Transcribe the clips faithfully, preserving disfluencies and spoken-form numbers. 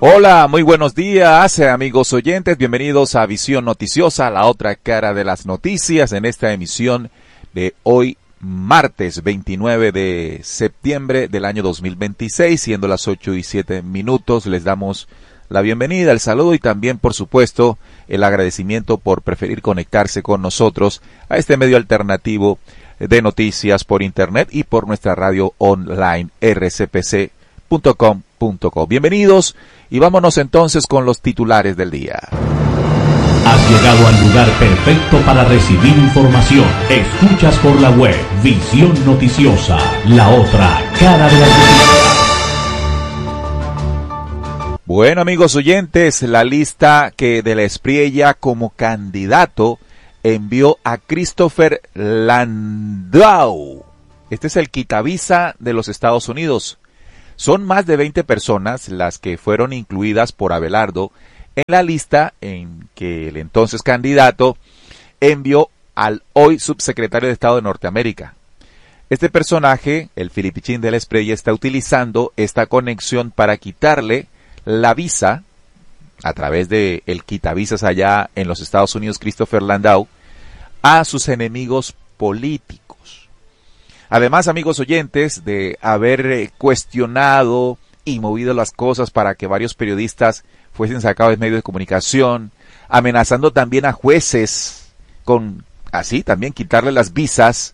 Hola, muy buenos días, amigos oyentes. Bienvenidos a Visión Noticiosa, la otra cara de las noticias, en esta emisión de hoy, martes veintinueve de septiembre del año dos mil veintiséis, siendo las ocho y siete minutos. Les damos la bienvenida, el saludo y también, por supuesto, el agradecimiento por preferir conectarse con nosotros a este medio alternativo de noticias por internet y por nuestra radio online r c p c punto com punto co. Bienvenidos y vámonos entonces con los titulares del día. Has llegado al lugar perfecto para recibir información. Escuchas por la web Visión Noticiosa, la otra cara de las noticias. Bueno, amigos oyentes, la lista que de la Espriella como candidato envió a Christopher Landau. Este es el quitavisa de los Estados Unidos. Son más de veinte personas las que fueron incluidas por Abelardo en la lista en que el entonces candidato envió al hoy subsecretario de Estado de Norteamérica. Este personaje, el filipichín de la Espriella, está utilizando esta conexión para quitarle la visa a través de el quitavisas allá en los Estados Unidos, Christopher Landau, a sus enemigos políticos. Además, amigos oyentes, de haber cuestionado y movido las cosas para que varios periodistas fuesen sacados de medios de comunicación, amenazando también a jueces con, así, también quitarle las visas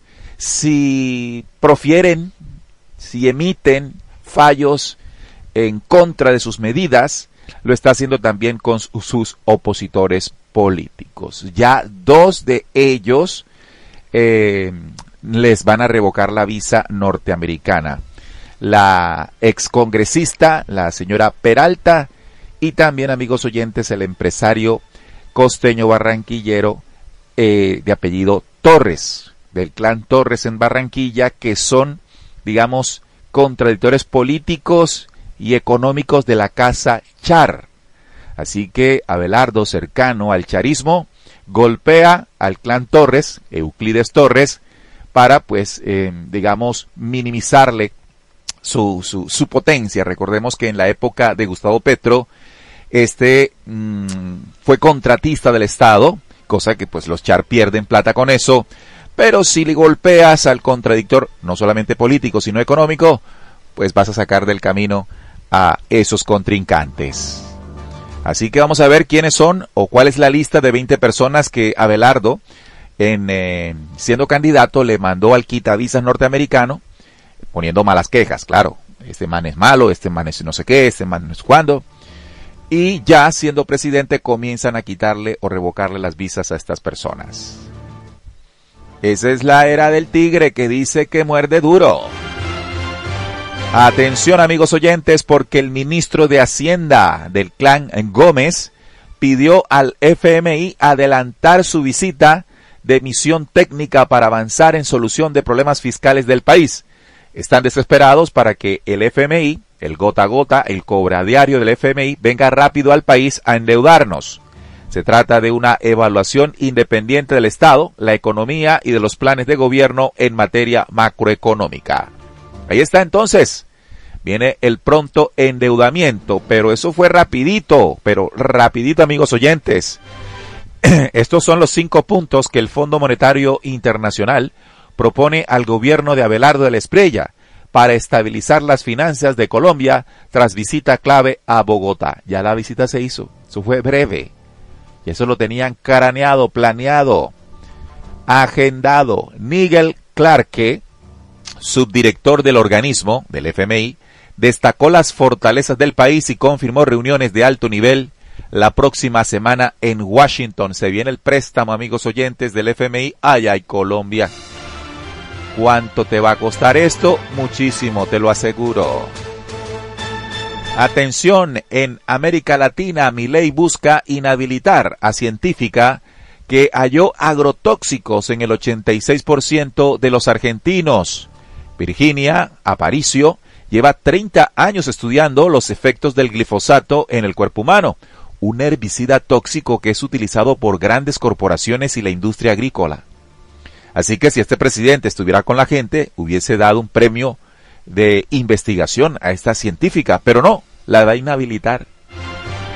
si profieren, si emiten fallos en contra de sus medidas, lo está haciendo también con sus opositores políticos. Ya dos de ellos eh, les van a revocar la visa norteamericana. La excongresista, la señora Peralta, y también, amigos oyentes, el empresario costeño barranquillero eh, de apellido Torres, del clan Torres en Barranquilla, que son, digamos, contradictores políticos y económicos de la casa Char. Así que Abelardo, cercano al charismo, golpea al clan Torres, Euclides Torres, para, pues, eh, digamos, minimizarle su, su, su potencia. Recordemos que en la época de Gustavo Petro, este mmm, fue contratista del Estado, cosa que pues los Char pierden plata con eso, pero si le golpeas al contradictor, no solamente político, sino económico, pues vas a sacar del camino a esos contrincantes. Así que vamos a ver quiénes son o cuál es la lista de veinte personas que Abelardo, en eh, siendo candidato, le mandó al quitavisas norteamericano, poniendo malas quejas, claro. Este man es malo, este man es no sé qué, este man no es cuándo. Y ya siendo presidente comienzan a quitarle o revocarle las visas a estas personas. Esa es la era del tigre que dice que muerde duro. Atención, amigos oyentes, porque el ministro de Hacienda del clan Gómez pidió al F M I adelantar su visita de misión técnica para avanzar en solución de problemas fiscales del país. Están desesperados para que el F M I, el gota a gota, el cobra diario del F M I, venga rápido al país a endeudarnos. Se trata de una evaluación independiente del Estado, la economía y de los planes de gobierno en materia macroeconómica. Ahí está entonces. Viene el pronto endeudamiento, pero eso fue rapidito, pero rapidito, amigos oyentes. Estos son los cinco puntos que el Fondo Monetario Internacional propone al gobierno de Abelardo de la Espriella para estabilizar las finanzas de Colombia tras visita clave a Bogotá. Ya la visita se hizo, eso fue breve, y eso lo tenían craneado, planeado, agendado. Nigel Clarke, subdirector del organismo, del F M I, destacó las fortalezas del país y confirmó reuniones de alto nivel la próxima semana en Washington. Se viene el préstamo, amigos oyentes, del F M I. Ay, ay, Colombia. ¿Cuánto te va a costar esto? Muchísimo, te lo aseguro. Atención, en América Latina, Milei busca inhabilitar a científica que halló agrotóxicos en el ochenta y seis por ciento de los argentinos. Virginia Aparicio lleva treinta años estudiando los efectos del glifosato en el cuerpo humano, un herbicida tóxico que es utilizado por grandes corporaciones y la industria agrícola. Así que si este presidente estuviera con la gente, hubiese dado un premio de investigación a esta científica, pero no, la va a inhabilitar.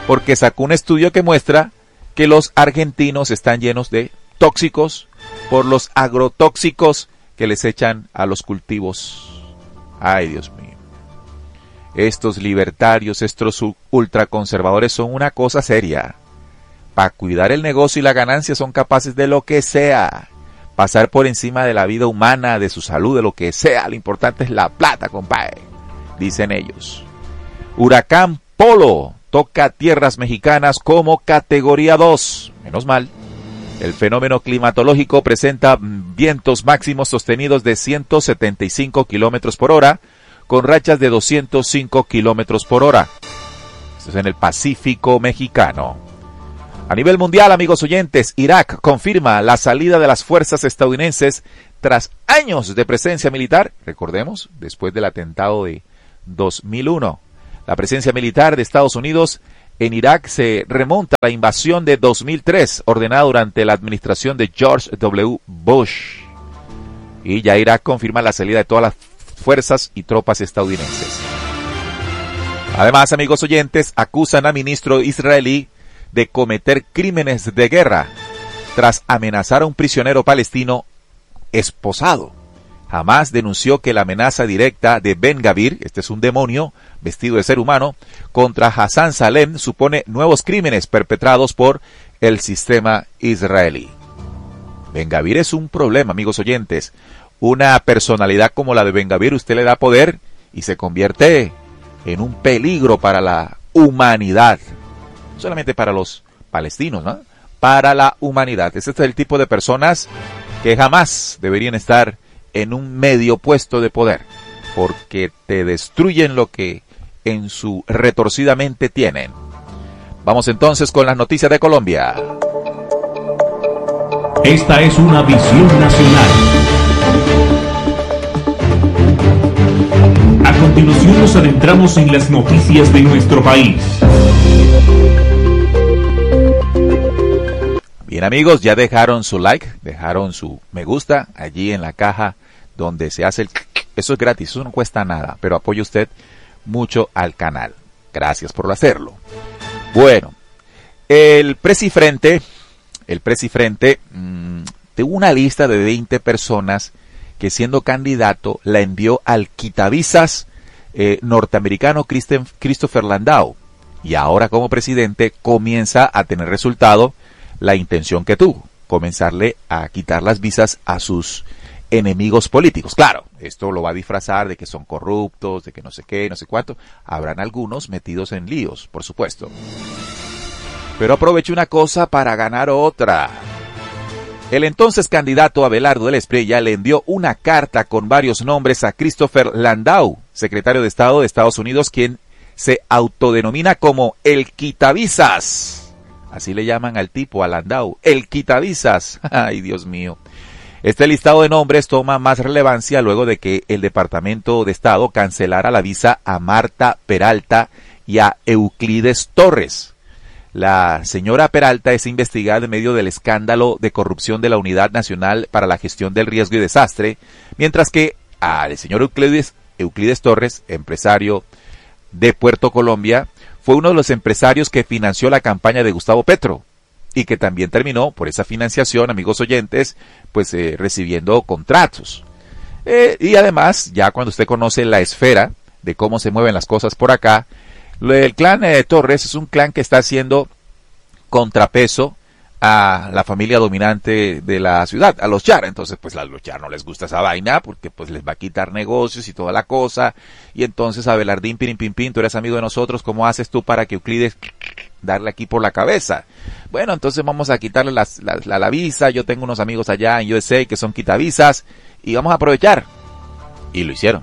porque sacó un estudio que muestra que los argentinos están llenos de tóxicos por los agrotóxicos que les echan a los cultivos. Ay, Dios mío. Estos libertarios, estos ultraconservadores son una cosa seria. Para cuidar el negocio y la ganancia son capaces de lo que sea. Pasar por encima de la vida humana, de su salud, de lo que sea. Lo importante es la plata, compadre, dicen ellos. Huracán Polo toca tierras mexicanas como categoría dos. Menos mal. El fenómeno climatológico presenta vientos máximos sostenidos de ciento setenta y cinco kilómetros por hora, con rachas de doscientos cinco kilómetros por hora. Esto es en el Pacífico mexicano. A nivel mundial, amigos oyentes, Irak confirma la salida de las fuerzas estadounidenses tras años de presencia militar. Recordemos, después del atentado de dos mil uno. La presencia militar de Estados Unidos en Irak se remonta a la invasión de dos mil tres, ordenada durante la administración de George W. Bush. Y ya Irak confirma la salida de todas las fuerzas y tropas estadounidenses. Además, amigos oyentes, acusan a ministro israelí de cometer crímenes de guerra tras amenazar a un prisionero palestino esposado. Hamás denunció que la amenaza directa de Ben Gavir, este es un demonio vestido de ser humano, contra Hassan Salem supone nuevos crímenes perpetrados por el sistema israelí. Ben Gavir es un problema, amigos oyentes. Una personalidad como la de Ben Gavir, usted le da poder y se convierte en un peligro para la humanidad. No solamente para los palestinos, ¿no? Para la humanidad. Este es el tipo de personas que jamás deberían estar en un medio puesto de poder, porque te destruyen lo que en su retorcida mente tienen. Vamos entonces con las noticias de Colombia. Esta es una visión nacional. A continuación nos adentramos en las noticias de nuestro país. Bien, amigos, ya dejaron su like, dejaron su me gusta allí en la caja donde se hace el... Eso es gratis, eso no cuesta nada, pero apoya usted mucho al canal. Gracias por hacerlo. Bueno, el Presifrente, el Presifrente mmm, tuvo una lista de veinte personas que siendo candidato la envió al quitavisas eh, norteamericano Christen, Christopher Landau. Y ahora como presidente comienza a tener resultado la intención que tuvo, comenzarle a quitar las visas a sus enemigos políticos. Claro, esto lo va a disfrazar de que son corruptos, de que no sé qué, no sé cuánto. Habrán algunos metidos en líos, por supuesto. Pero aproveche una cosa para ganar otra. El entonces candidato Abelardo de la Espriella le envió una carta con varios nombres a Christopher Landau, secretario de Estado de Estados Unidos, quien se autodenomina como el quitavisas. Así le llaman al tipo, a Landau, el quitavisas. Ay, Dios mío. Este listado de nombres toma más relevancia luego de que el Departamento de Estado cancelara la visa a Marta Peralta y a Euclides Torres. La señora Peralta es investigada en medio del escándalo de corrupción de la Unidad Nacional para la Gestión del Riesgo y Desastre, mientras que al señor Euclides, Euclides Torres, empresario de Puerto Colombia, fue uno de los empresarios que financió la campaña de Gustavo Petro y que también terminó por esa financiación, amigos oyentes, pues eh, recibiendo contratos. Eh, y además, ya cuando usted conoce la esfera de cómo se mueven las cosas por acá, el clan eh, Torres es un clan que está haciendo contrapeso a la familia dominante de la ciudad, a los Char. Entonces, pues a los Char no les gusta esa vaina porque pues les va a quitar negocios y toda la cosa. Y entonces, Abelardín, pirin, pin, pin, tú eres amigo de nosotros, ¿cómo haces tú para que Euclides darle aquí por la cabeza? Bueno, entonces vamos a quitarle las, la, la, la visa. Yo tengo unos amigos allá en U S A que son quitavisas y vamos a aprovechar. Y lo hicieron.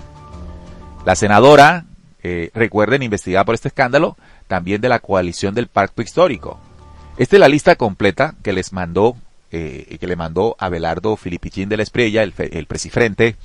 La senadora, eh, recuerden, investigada por este escándalo, también de la coalición del Pacto Histórico. Esta es la lista completa que les mandó, eh, que le mandó Abelardo Filipichín de la Espriella, el, el presifrente,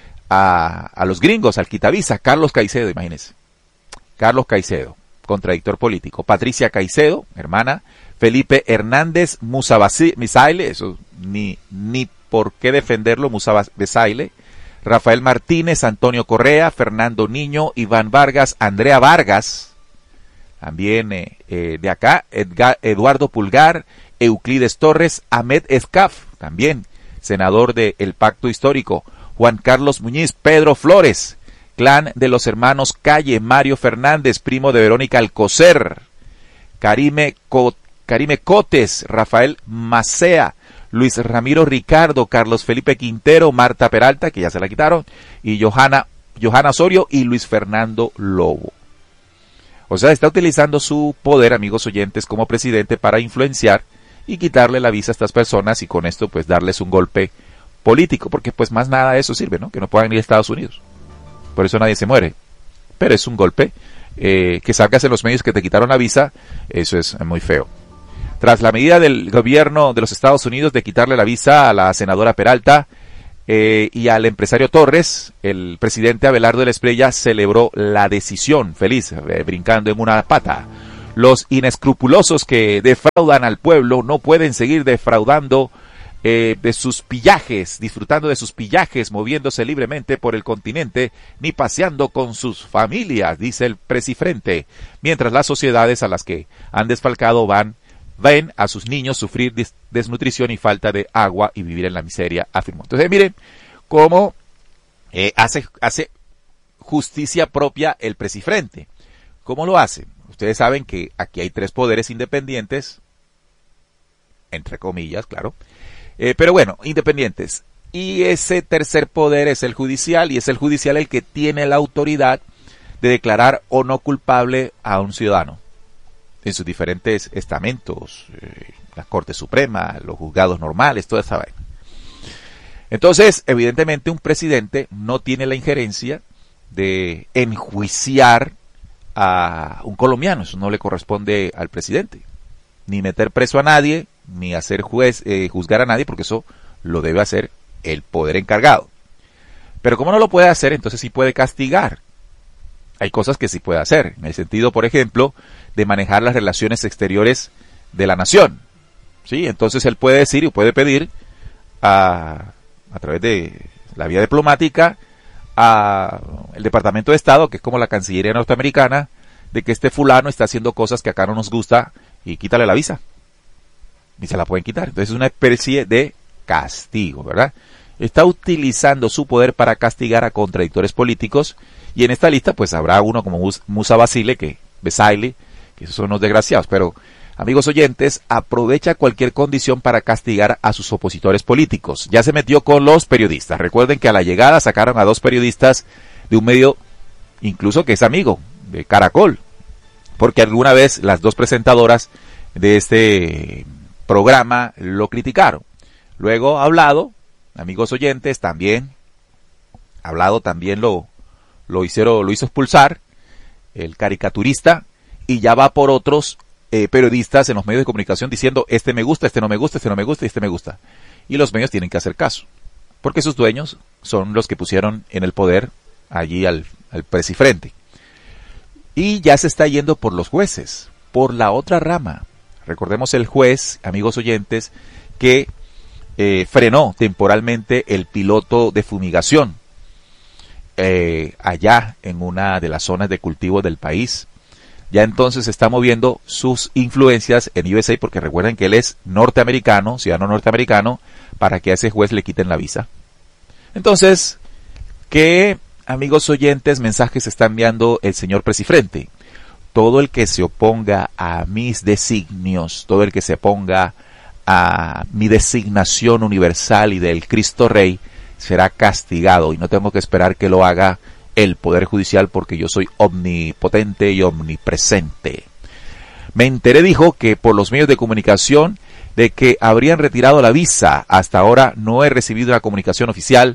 a, a los gringos, al quitavisa, Carlos Caicedo, imagínense. Carlos Caicedo, contradictor político. Patricia Caicedo, hermana. Felipe Hernández Musabesaile, eso ni, ni por qué defenderlo, Musabesaile. Rafael Martínez, Antonio Correa, Fernando Niño, Iván Vargas, Andrea Vargas. También eh, eh, de acá, Edgar, Eduardo Pulgar, Euclides Torres, Ahmed Escaf, también senador del Pacto Histórico, Juan Carlos Muñiz, Pedro Flores, clan de los hermanos Calle, Mario Fernández, primo de Verónica Alcocer, Karime, Co, Karime Cotes, Rafael Macea, Luis Ramiro Ricardo, Carlos Felipe Quintero, Marta Peralta, que ya se la quitaron, y Johanna, Johanna Osorio y Luis Fernando Lobo. O sea, está utilizando su poder, amigos oyentes, como presidente para influenciar y quitarle la visa a estas personas y con esto pues darles un golpe político, porque pues más nada de eso sirve, ¿no? Que no puedan ir a Estados Unidos. Por eso nadie se muere. Pero es un golpe. Eh, que salgas en los medios que te quitaron la visa, eso es muy feo. Tras la medida del gobierno de los Estados Unidos de quitarle la visa a la senadora Peralta, Eh, y al empresario Torres, el presidente Abelardo de la Espriella celebró la decisión, feliz, eh, brincando en una pata. Los inescrupulosos que defraudan al pueblo no pueden seguir defraudando eh, de sus pillajes, disfrutando de sus pillajes, moviéndose libremente por el continente, ni paseando con sus familias, dice el presidente, mientras las sociedades a las que han desfalcado van ven a sus niños sufrir des desnutrición y falta de agua y vivir en la miseria, afirmó. Entonces, miren cómo eh, hace, hace justicia propia el presidente. ¿Cómo lo hace? Ustedes saben que aquí hay tres poderes independientes, entre comillas, claro, eh, pero bueno, independientes. Y ese tercer poder es el judicial, y es el judicial el que tiene la autoridad de declarar o no culpable a un ciudadano en sus diferentes estamentos, eh, la Corte Suprema, los juzgados normales, toda esa vaina. Entonces, evidentemente, un presidente no tiene la injerencia de enjuiciar a un colombiano, eso no le corresponde al presidente, ni meter preso a nadie, ni hacer juez, eh, juzgar a nadie, porque eso lo debe hacer el poder encargado. Pero como no lo puede hacer, entonces sí puede castigar. Hay cosas que sí puede hacer, en el sentido, por ejemplo, de manejar las relaciones exteriores de la nación. ¿Sí? Entonces él puede decir y puede pedir a, a través de la vía diplomática a el Departamento de Estado, que es como la Cancillería norteamericana, de que este fulano está haciendo cosas que acá no nos gusta y quítale la visa. Y se la pueden quitar. Entonces es una especie de castigo, ¿verdad? Está utilizando su poder para castigar a contradictores políticos, y en esta lista pues habrá uno como Musa Basile, que Besaile, que esos son unos desgraciados, pero amigos oyentes, aprovecha cualquier condición para castigar a sus opositores políticos. Ya se metió con los periodistas. Recuerden que a la llegada sacaron a dos periodistas de un medio, incluso que es amigo, de Caracol, porque alguna vez las dos presentadoras de este programa lo criticaron. Luego hablado, amigos oyentes, también, hablado también lo, lo hicieron, lo hizo expulsar el caricaturista, y ya va por otros eh, periodistas en los medios de comunicación diciendo, este me gusta, este no me gusta, este no me gusta y este me gusta. Y los medios tienen que hacer caso, porque sus dueños son los que pusieron en el poder allí al, al presidente. Y ya se está yendo por los jueces, por la otra rama. Recordemos el juez, amigos oyentes, que eh, frenó temporalmente el piloto de fumigación eh, allá en una de las zonas de cultivo del país. Ya entonces está moviendo sus influencias en U S A, porque recuerden que él es norteamericano, ciudadano norteamericano, para que a ese juez le quiten la visa. Entonces, ¿qué, amigos oyentes, mensajes está enviando el señor presidente? Todo el que se oponga a mis designios, todo el que se oponga a mi designación universal y del Cristo Rey, será castigado, y no tengo que esperar que lo haga el Poder Judicial, porque yo soy omnipotente y omnipresente. Me enteré, dijo, que por los medios de comunicación de que habrían retirado la visa. Hasta ahora no he recibido una comunicación oficial.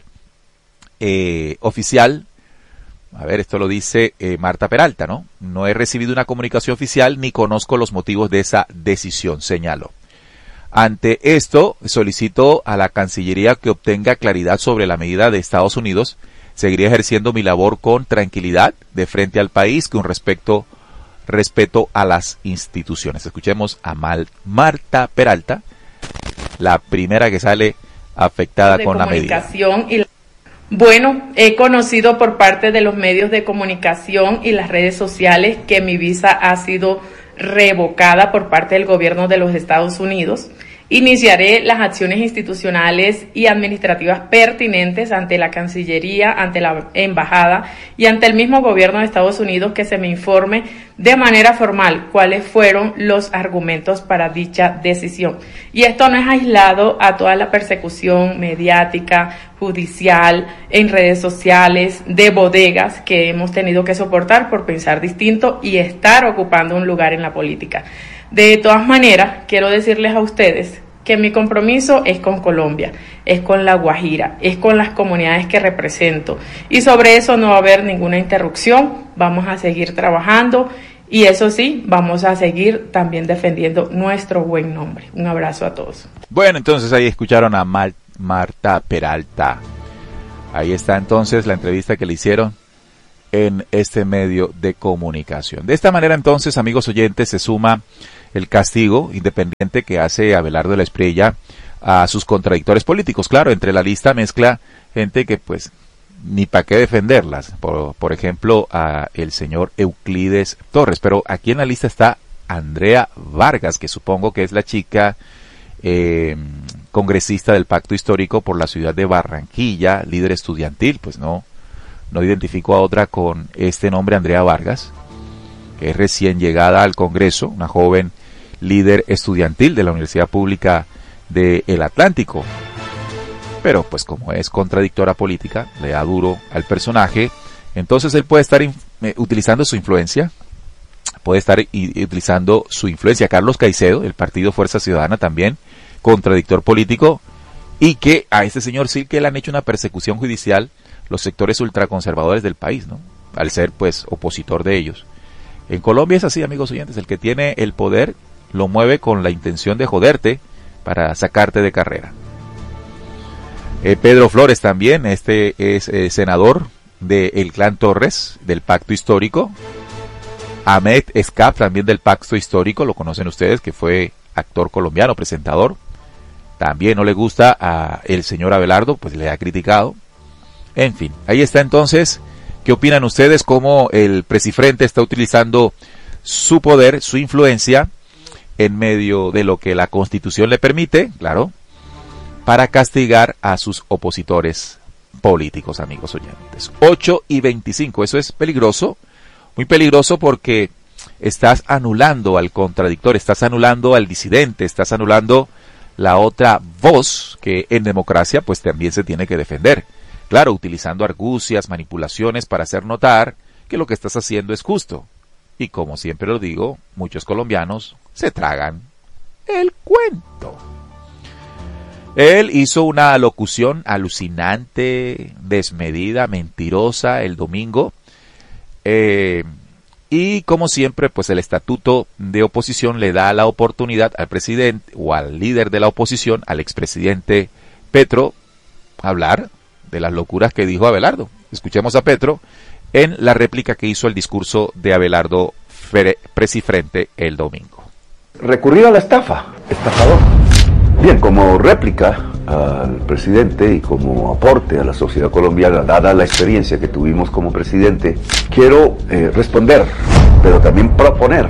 Eh, oficial. A ver, esto lo dice eh, Marta Peralta, ¿no? No he recibido una comunicación oficial ni conozco los motivos de esa decisión, señaló. Ante esto, solicito a la Cancillería que obtenga claridad sobre la medida de Estados Unidos. Seguiré ejerciendo mi labor con tranquilidad de frente al país, con respecto, respeto a las instituciones. Escuchemos a Mal, Marta Peralta, la primera que sale afectada con la medida. Y la... Bueno, he conocido por parte de los medios de comunicación y las redes sociales que mi visa ha sido revocada por parte del gobierno de los Estados Unidos. Iniciaré las acciones institucionales y administrativas pertinentes ante la Cancillería, ante la Embajada y ante el mismo gobierno de Estados Unidos, que se me informe de manera formal cuáles fueron los argumentos para dicha decisión. Y esto no es aislado a toda la persecución mediática, judicial, en redes sociales, de bodegas que hemos tenido que soportar por pensar distinto y estar ocupando un lugar en la política. De todas maneras, quiero decirles a ustedes que mi compromiso es con Colombia, es con La Guajira, es con las comunidades que represento, y sobre eso no va a haber ninguna interrupción. Vamos a seguir trabajando y eso sí, vamos a seguir también defendiendo nuestro buen nombre. Un abrazo a todos. Bueno, entonces ahí escucharon a Mar- Marta Peralta. Ahí está entonces la entrevista que le hicieron en este medio de comunicación. De esta manera entonces, amigos oyentes, se suma el castigo independiente que hace Abelardo de la Espriella a sus contradictores políticos. Claro, entre la lista mezcla gente que pues ni para qué defenderlas. Por, por ejemplo, a el señor Euclides Torres. Pero aquí en la lista está Andrea Vargas, que supongo que es la chica eh, congresista del Pacto Histórico por la ciudad de Barranquilla, líder estudiantil. Pues no, no identifico a otra con este nombre, Andrea Vargas, que es recién llegada al Congreso, una joven líder estudiantil de la Universidad Pública del Atlántico. Pero pues como es contradictora política, le da duro al personaje, entonces él puede estar eh, utilizando su influencia, puede estar y, utilizando su influencia. Carlos Caicedo, el partido Fuerza Ciudadana, también contradictor político, y que a este señor sí que le han hecho una persecución judicial los sectores ultraconservadores del país, ¿no? Al ser pues opositor de ellos. En Colombia es así, amigos oyentes, el que tiene el poder lo mueve con la intención de joderte para sacarte de carrera. Eh, Pedro Flores también, este es eh, senador del clan Torres, del Pacto Histórico. Ahmed Escap, también del Pacto Histórico, lo conocen ustedes, que fue actor colombiano, presentador. También no le gusta a el señor Abelardo, pues le ha criticado. En fin, ahí está entonces. ¿Qué opinan ustedes? ¿Cómo el Presifrente está utilizando su poder, su influencia, en medio de lo que la Constitución le permite, claro, para castigar a sus opositores políticos, amigos oyentes? ocho y veinticinco, eso es peligroso, muy peligroso, porque estás anulando al contradictor, estás anulando al disidente, estás anulando la otra voz que en democracia pues también se tiene que defender. Claro, utilizando argucias, manipulaciones para hacer notar que lo que estás haciendo es justo. Y como siempre lo digo, muchos colombianos se tragan el cuento. Él hizo una locución alucinante, desmedida, mentirosa el domingo. Eh, y como siempre, pues el estatuto de oposición le da la oportunidad al presidente o al líder de la oposición, al expresidente Petro, hablar de las locuras que dijo Abelardo. Escuchemos a Petro en la réplica que hizo el discurso de Abelardo Presifrente el domingo. Recurrir a la estafa, estafador. Bien, como réplica al presidente y como aporte a la sociedad colombiana, dada la experiencia que tuvimos como presidente, quiero eh, responder, pero también proponer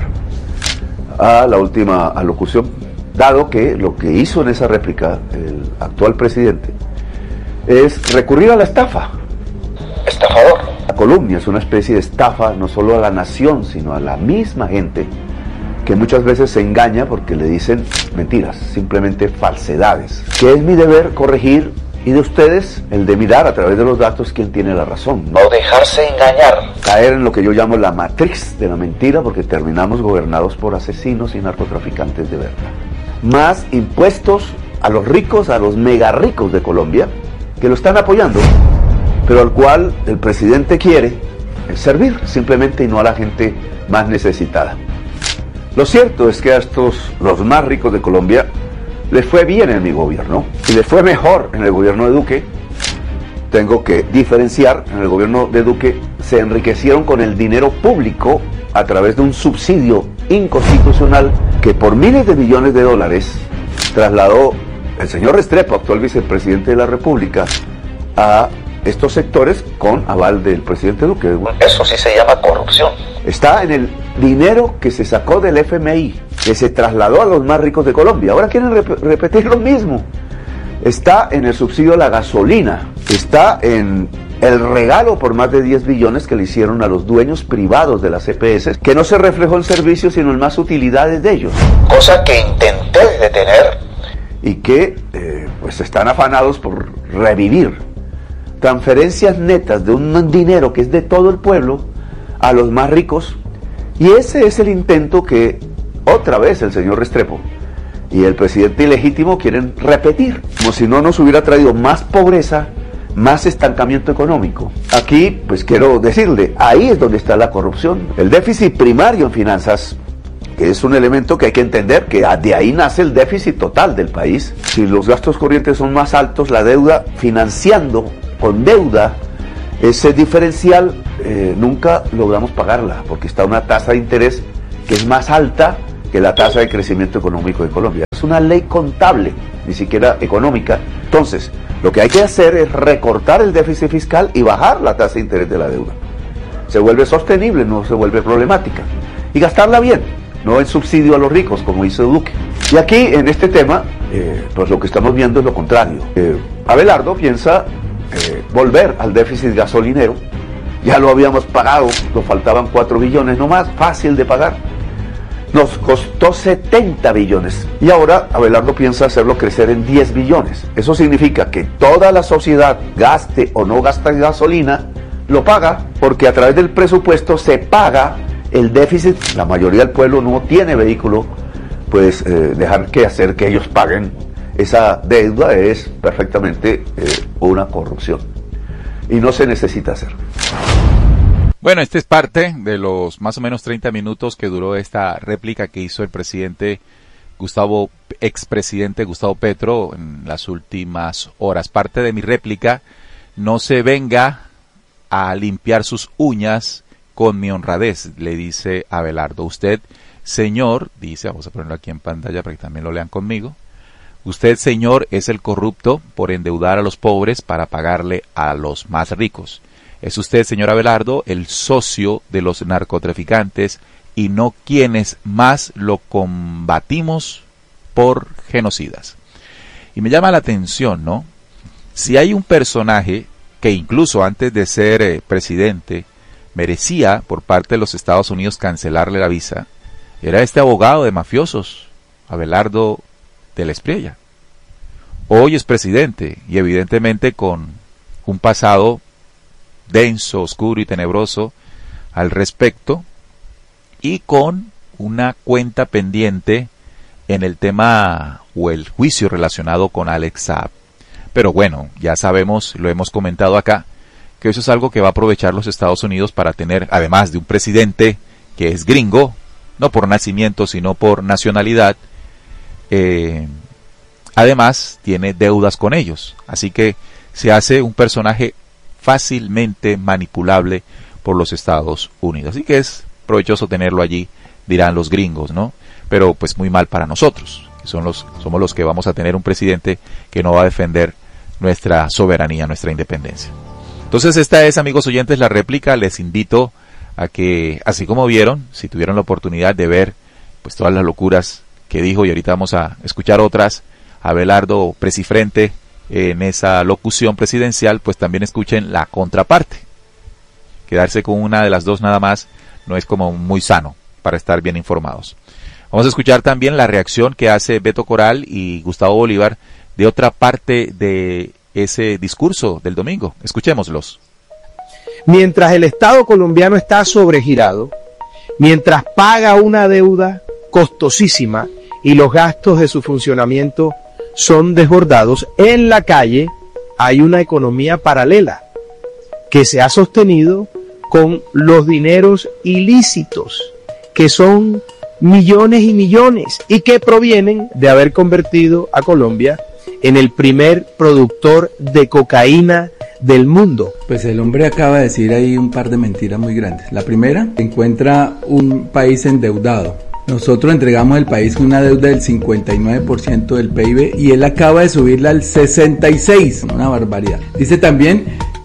a la última alocución, dado que lo que hizo en esa réplica el actual presidente es recurrir a la estafa. Estafador. La calumnia es una especie de estafa no solo a la nación, sino a la misma gente, que muchas veces se engaña porque le dicen mentiras, simplemente falsedades. Que es mi deber corregir, y de ustedes el de mirar a través de los datos quién tiene la razón. No dejarse engañar. Caer en lo que yo llamo la matriz de la mentira, porque terminamos gobernados por asesinos y narcotraficantes de verdad. Más impuestos a los ricos, a los mega ricos de Colombia, que lo están apoyando, pero al cual el presidente quiere servir simplemente, y no a la gente más necesitada. Lo cierto es que a estos, los más ricos de Colombia, les fue bien en mi gobierno, y les fue mejor en el gobierno de Duque. Tengo que diferenciar: en el gobierno de Duque se enriquecieron con el dinero público a través de un subsidio inconstitucional que por miles de millones de dólares trasladó el señor Restrepo, actual vicepresidente de la República, a estos sectores con aval del presidente Duque. Eso sí se llama corrupción. Está en el dinero que se sacó del F M I, que se trasladó a los más ricos de Colombia. Ahora quieren rep- repetir lo mismo. Está en el subsidio a la gasolina, está en el regalo por más de diez billones que le hicieron a los dueños privados de las E P S, que no se reflejó en servicios sino en más utilidades de ellos. Cosa que intenté detener. Y que eh, pues están afanados por revivir transferencias netas de un dinero que es de todo el pueblo a los más ricos. Y ese es el intento que otra vez el señor Restrepo y el presidente ilegítimo quieren repetir, como si no nos hubiera traído más pobreza, más estancamiento económico. Aquí, pues quiero decirle, ahí es donde está la corrupción. El déficit primario en finanzas, que es un elemento que hay que entender, que de ahí nace el déficit total del país. Si los gastos corrientes son más altos, la deuda, financiando con deuda, ese diferencial eh, nunca logramos pagarla, porque está una tasa de interés que es más alta que la tasa de crecimiento económico de Colombia. Es una ley contable, ni siquiera económica. Entonces, lo que hay que hacer es recortar el déficit fiscal y bajar la tasa de interés de la deuda. Se vuelve sostenible, no se vuelve problemática. Y gastarla bien, no en subsidio a los ricos, como hizo Duque. Y aquí, en este tema, eh, pues lo que estamos viendo es lo contrario. Eh, Abelardo piensa eh, volver al déficit gasolinero. Ya lo habíamos pagado, nos faltaban cuatro billones nomás, fácil de pagar. Nos costó setenta billones y ahora Abelardo piensa hacerlo crecer en diez billones. Eso significa que toda la sociedad, gaste o no gaste gasolina, lo paga, porque a través del presupuesto se paga el déficit. La mayoría del pueblo no tiene vehículo, pues eh, dejar que hacer que ellos paguen esa deuda es perfectamente eh, una corrupción y no se necesita hacer. Bueno, este es parte de los más o menos treinta minutos que duró esta réplica que hizo el presidente Gustavo, expresidente Gustavo Petro en las últimas horas. Parte de mi réplica: no se venga a limpiar sus uñas con mi honradez, le dice Abelardo. Usted, señor, dice, vamos a ponerlo aquí en pantalla para que también lo lean conmigo. Usted, señor, es el corrupto por endeudar a los pobres para pagarle a los más ricos. Es usted, señor Abelardo, el socio de los narcotraficantes y no quienes más lo combatimos por genocidas. Y me llama la atención, ¿no? Si hay un personaje que incluso antes de ser eh, presidente merecía por parte de los Estados Unidos cancelarle la visa, era este abogado de mafiosos, Abelardo de la Espriella. Hoy es presidente y evidentemente con un pasado denso, oscuro y tenebroso al respecto, y con una cuenta pendiente en el tema o el juicio relacionado con Alex Saab. Pero bueno, ya sabemos, lo hemos comentado acá, que eso es algo que va a aprovechar los Estados Unidos para tener, además de un presidente que es gringo, no por nacimiento sino por nacionalidad, eh, además tiene deudas con ellos, así que se hace un personaje fácilmente manipulable por los Estados Unidos. Así que es provechoso tenerlo allí, dirán los gringos, ¿no? Pero pues muy mal para nosotros, que son los, somos los que vamos a tener un presidente que no va a defender nuestra soberanía, nuestra independencia. Entonces esta es, amigos oyentes, la réplica. Les invito a que, así como vieron, si tuvieron la oportunidad de ver pues todas las locuras que dijo, y ahorita vamos a escuchar otras, Abelardo Presifrente, en esa locución presidencial, pues también escuchen la contraparte. Quedarse con una de las dos nada más no es como muy sano para estar bien informados. Vamos a escuchar también la reacción que hace Beto Coral y Gustavo Bolívar de otra parte de ese discurso del domingo. Escuchémoslos. Mientras el Estado colombiano está sobregirado, mientras paga una deuda costosísima y los gastos de su funcionamiento son desbordados, en la calle hay una economía paralela que se ha sostenido con los dineros ilícitos, que son millones y millones, y que provienen de haber convertido a Colombia en el primer productor de cocaína del mundo. Pues el hombre acaba de decir ahí un par de mentiras muy grandes. La primera, encuentra un país endeudado. Nosotros entregamos al país una deuda del cincuenta y nueve por ciento del P I B y él acaba de subirla al sesenta y seis por ciento, una barbaridad. Dice también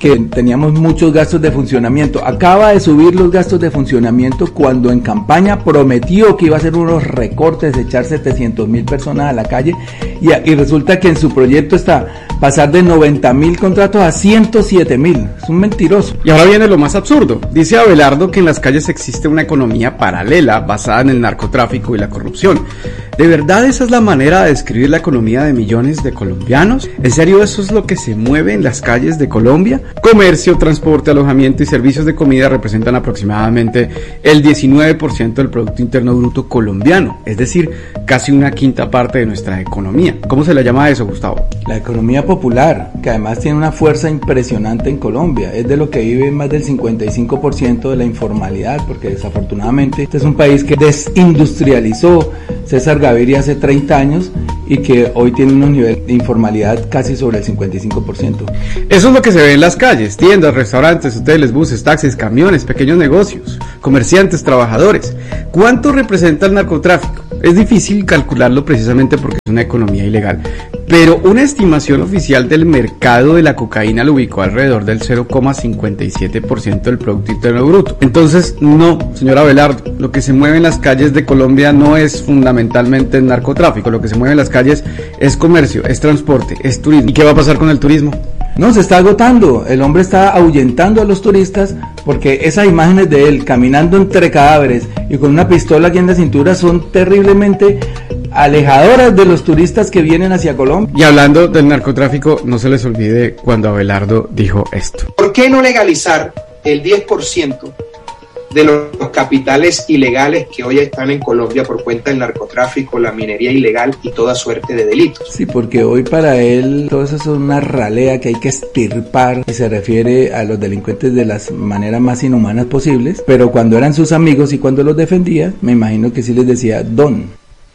que teníamos muchos gastos de funcionamiento. Acaba de subir los gastos de funcionamiento cuando en campaña prometió que iba a hacer unos recortes, echar setecientos mil personas a la calle, y, y resulta que en su proyecto está pasar de noventa mil contratos a ciento siete mil. Es un mentiroso. Y ahora viene lo más absurdo. Dice Abelardo que en las calles existe una economía paralela basada en el narcotráfico y la corrupción. ¿De verdad esa es la manera de describir la economía de millones de colombianos? ¿En serio eso es lo que se mueve en las calles de Colombia? Comercio, transporte, alojamiento y servicios de comida representan aproximadamente el diecinueve por ciento del Producto Interno Bruto colombiano, es decir, casi una quinta parte de nuestra economía. ¿Cómo se le llama a eso, Gustavo? La economía popular, que además tiene una fuerza impresionante en Colombia, es de lo que vive más del cincuenta y cinco por ciento de la informalidad, porque desafortunadamente este es un país que desindustrializó César Gaviria hace treinta años y que hoy tiene un nivel de informalidad casi sobre el cincuenta y cinco por ciento. Eso es lo que se ve en las calles: tiendas, restaurantes, hoteles, buses, taxis, camiones, pequeños negocios, comerciantes, trabajadores. ¿Cuánto representa el narcotráfico? Es difícil calcularlo precisamente porque es una economía ilegal, pero una estimación oficial del mercado de la cocaína lo ubicó alrededor del cero coma cincuenta y siete por ciento del Producto Interno Bruto. Entonces, no, señora Abelardo, lo que se mueve en las calles de Colombia no es fundamentalmente el narcotráfico. Lo que se mueve en las calles es comercio, es transporte, es turismo. ¿Y qué va a pasar con el turismo? No, se está agotando. El hombre está ahuyentando a los turistas porque esas imágenes de él caminando entre cadáveres y con una pistola aquí en la cintura son terriblemente alejadoras de los turistas que vienen hacia Colombia. Y hablando del narcotráfico, no se les olvide cuando Abelardo dijo esto: ¿por qué no legalizar el diez por ciento de los capitales ilegales que hoy están en Colombia por cuenta del narcotráfico, la minería ilegal y toda suerte de delitos? Sí, porque hoy para él todo eso es una ralea que hay que extirpar, y se refiere a los delincuentes de las maneras más inhumanas posibles, pero cuando eran sus amigos y cuando los defendía, me imagino que sí les decía don.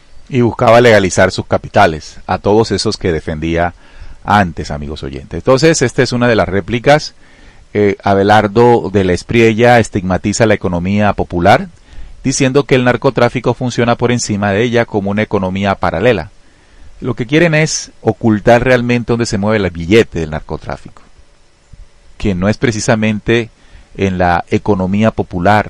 Y buscaba legalizar sus capitales a todos esos que defendía antes, amigos oyentes. Entonces, esta es una de las réplicas. Eh, Abelardo de la Espriella estigmatiza la economía popular, diciendo que el narcotráfico funciona por encima de ella como una economía paralela. Lo que quieren es ocultar realmente dónde se mueve el billete del narcotráfico, que no es precisamente en la economía popular.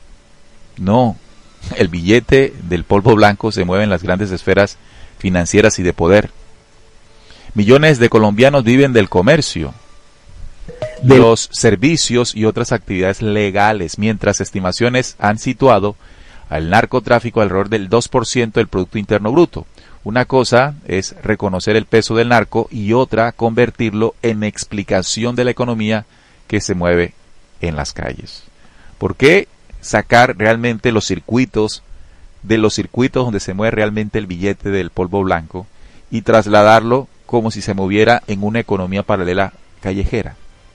No, el billete del polvo blanco se mueve en las grandes esferas financieras y de poder. Millones de colombianos viven del comercio, de los servicios y otras actividades legales, mientras estimaciones han situado al narcotráfico alrededor del dos por ciento del Producto Interno Bruto. Una cosa es reconocer el peso del narco y otra convertirlo en explicación de la economía que se mueve en las calles. ¿Por qué sacar realmente los circuitos de los circuitos donde se mueve realmente el billete del polvo blanco y trasladarlo como si se moviera en una economía paralela callejera?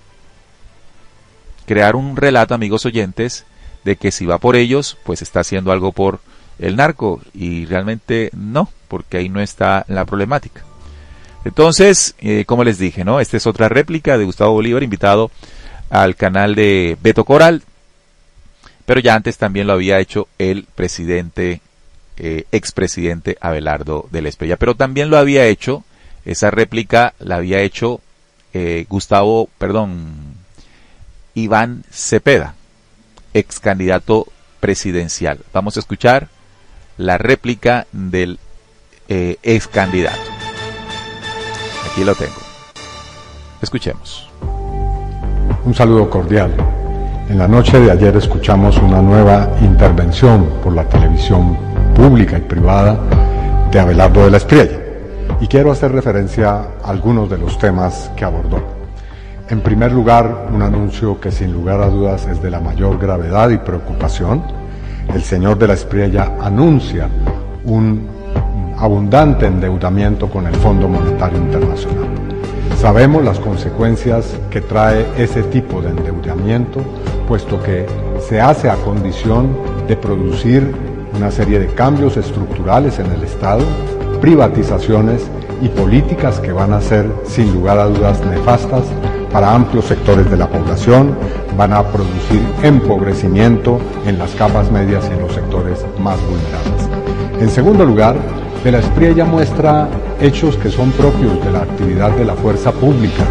Crear un relato, amigos oyentes, de que si va por ellos, pues está haciendo algo por el narco, y realmente no, porque ahí no está la problemática. Entonces, eh, como les dije, ¿no? Esta es otra réplica de Gustavo Bolívar, invitado al canal de Beto Coral, pero ya antes también lo había hecho el presidente, eh, expresidente Abelardo de la Espriella, pero también lo había hecho, esa réplica la había hecho eh, Gustavo, perdón, Iván Cepeda, ex candidato presidencial. Vamos a escuchar la réplica del eh, ex candidato. Aquí lo tengo. Escuchemos. Un saludo cordial. En la noche de ayer escuchamos una nueva intervención por la televisión pública y privada de Abelardo de la Espriella, y quiero hacer referencia a algunos de los temas que abordó. En primer lugar, un anuncio que sin lugar a dudas es de la mayor gravedad y preocupación. El señor de la Espriella anuncia un abundante endeudamiento con el Fondo Monetario Internacional. Sabemos las consecuencias que trae ese tipo de endeudamiento, puesto que se hace a condición de producir una serie de cambios estructurales en el Estado, privatizaciones y políticas que van a ser sin lugar a dudas nefastas para amplios sectores de la población, van a producir empobrecimiento en las capas medias y en los sectores más vulnerables. En segundo lugar, de la Espriella muestra hechos que son propios de la actividad de la fuerza pública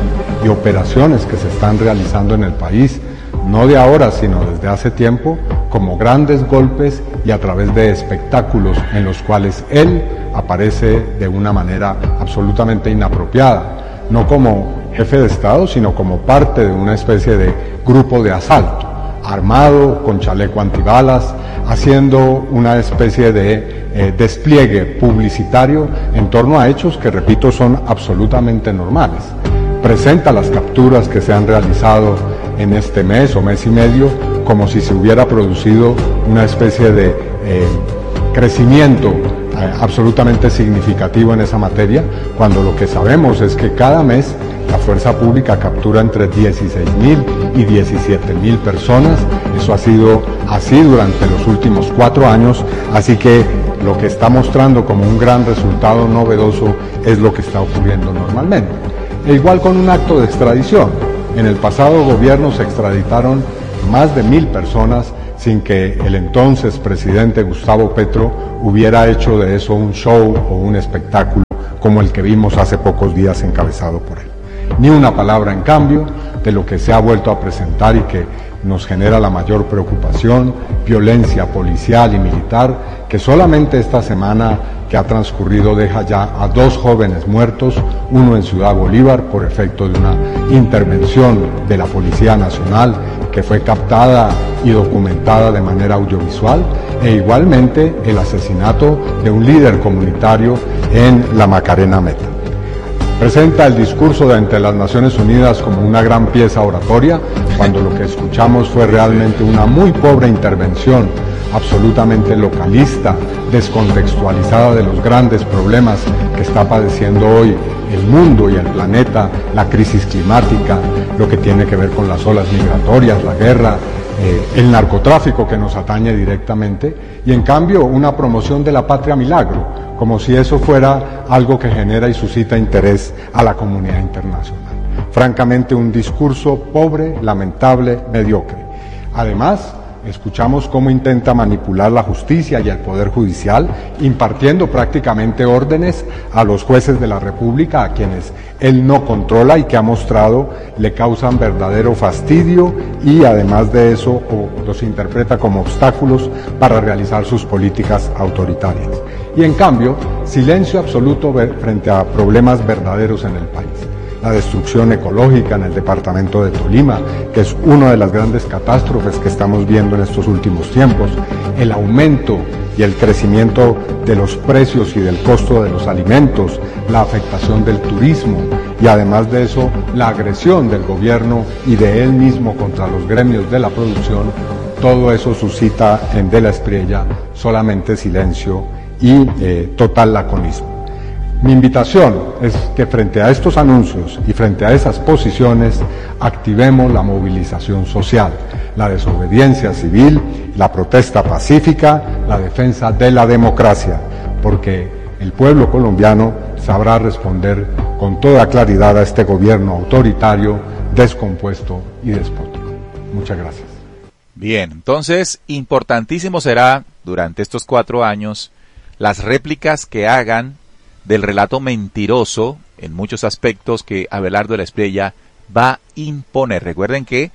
y operaciones que se están realizando en el país, no de ahora, sino desde hace tiempo, como grandes golpes y a través de espectáculos en los cuales él aparece de una manera absolutamente inapropiada, no como jefe de Estado, sino como parte de una especie de grupo de asalto, armado, con chaleco antibalas, haciendo una especie de eh, despliegue publicitario en torno a hechos que, repito, son absolutamente normales. Presenta las capturas que se han realizado en este mes o mes y medio como si se hubiera producido una especie de eh, crecimiento eh, absolutamente significativo en esa materia, cuando lo que sabemos es que cada mes la fuerza pública captura entre dieciséis mil y diecisiete mil personas. Eso ha sido así durante los últimos cuatro años, así que lo que está mostrando como un gran resultado novedoso es lo que está ocurriendo normalmente. E igual con un acto de extradición. En el pasado gobierno se extraditaron más de mil personas sin que el entonces presidente Gustavo Petro hubiera hecho de eso un show o un espectáculo como el que vimos hace pocos días encabezado por él. Ni una palabra en cambio de lo que se ha vuelto a presentar y que nos genera la mayor preocupación: violencia policial y militar, que solamente esta semana que ha transcurrido deja ya a dos jóvenes muertos, uno en Ciudad Bolívar por efecto de una intervención de la Policía Nacional que fue captada y documentada de manera audiovisual, e igualmente el asesinato de un líder comunitario en la Macarena Meta. Presenta el discurso de ante las Naciones Unidas como una gran pieza oratoria, cuando lo que escuchamos fue realmente una muy pobre intervención, absolutamente localista, descontextualizada de los grandes problemas que está padeciendo hoy el mundo y el planeta, la crisis climática, lo que tiene que ver con las olas migratorias, la guerra, eh, el narcotráfico que nos atañe directamente, y en cambio una promoción de la patria milagro, como si eso fuera algo que genera y suscita interés a la comunidad internacional. Francamente, un discurso pobre, lamentable, mediocre. Además, escuchamos cómo intenta manipular la justicia y el poder judicial, impartiendo prácticamente órdenes a los jueces de la República, a quienes él no controla y que ha mostrado le causan verdadero fastidio, y además de eso o los interpreta como obstáculos para realizar sus políticas autoritarias. Y en cambio, silencio absoluto frente a problemas verdaderos en el país. La destrucción ecológica en el departamento de Tolima, que es una de las grandes catástrofes que estamos viendo en estos últimos tiempos, el aumento y el crecimiento de los precios y del costo de los alimentos, la afectación del turismo y además de eso la agresión del gobierno y de él mismo contra los gremios de la producción, todo eso suscita en De la Espriella solamente silencio y eh, total laconismo. Mi invitación es que frente a estos anuncios y frente a esas posiciones activemos la movilización social, la desobediencia civil, la protesta pacífica, la defensa de la democracia, porque el pueblo colombiano sabrá responder con toda claridad a este gobierno autoritario, descompuesto y despótico. Muchas gracias. Bien, entonces importantísimo será durante estos cuatro años las réplicas que hagan del relato mentiroso en muchos aspectos que Abelardo de la Espriella va a imponer. Recuerden que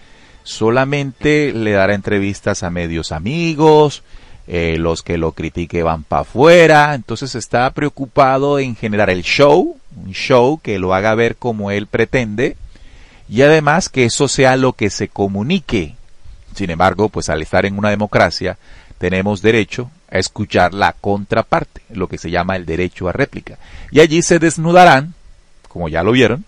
solamente le dará entrevistas a medios amigos, eh, los que lo critique van para afuera, entonces está preocupado en generar el show, un show que lo haga ver como él pretende, y además que eso sea lo que se comunique. Sin embargo, pues al estar en una democracia, tenemos derecho a escuchar la contraparte, lo que se llama el derecho a réplica. Y allí se desnudarán, como ya lo vieron,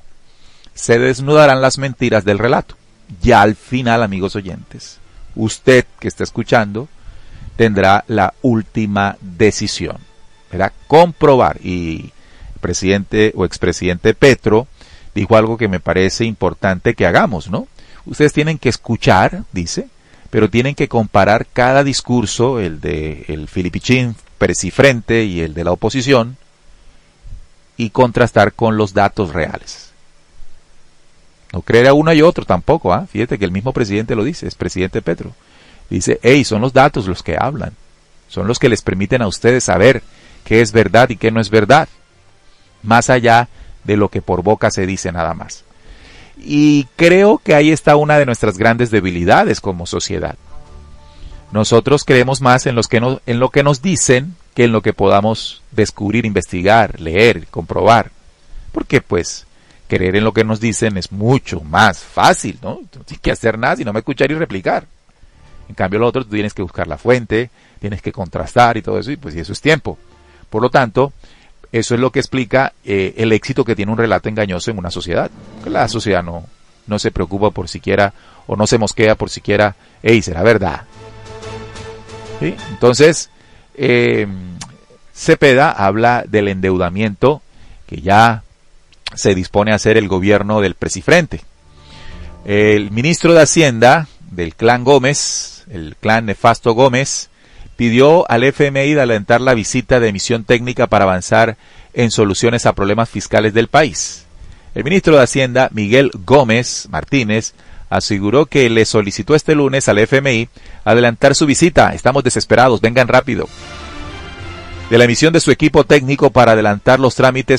se desnudarán las mentiras del relato. Ya al final, amigos oyentes, usted que está escuchando tendrá la última decisión, ¿verdad? Comprobar. Y el presidente o expresidente Petro dijo algo que me parece importante que hagamos, ¿no? Ustedes tienen que escuchar, dice, pero tienen que comparar cada discurso, el de el Filipichín Persifrente y el de la oposición, y contrastar con los datos reales. No creer a uno y otro tampoco, ¿ah? ¿eh? Fíjate que el mismo presidente lo dice, es presidente Petro. Dice, hey, son los datos los que hablan, son los que les permiten a ustedes saber qué es verdad y qué no es verdad, más allá de lo que por boca se dice nada más. Y creo que ahí está una de nuestras grandes debilidades como sociedad. Nosotros creemos más en, los que no, en lo que nos dicen que en lo que podamos descubrir, investigar, leer, comprobar. Porque pues creer en lo que nos dicen es mucho más fácil, ¿no? No tienes que hacer nada sino me escuchar y replicar. En cambio lo otro, tú tienes que buscar la fuente, tienes que contrastar y todo eso, y pues y eso es tiempo. Por lo tanto, eso es lo que explica eh, el éxito que tiene un relato engañoso en una sociedad. Que la sociedad no, no se preocupa por siquiera, o no se mosquea por siquiera, hey, será verdad. ¿Sí? Entonces, eh, Cepeda habla del endeudamiento que ya se dispone a hacer el gobierno del Presifrente. El ministro de Hacienda del clan Gómez, el clan nefasto Gómez, pidió al F M I de alentar la visita de misión técnica para avanzar en soluciones a problemas fiscales del país. El ministro de Hacienda, Miguel Gómez Martínez, aseguró que le solicitó este lunes al F M I adelantar su visita. Estamos desesperados, vengan rápido. De la emisión de su equipo técnico para adelantar los trámites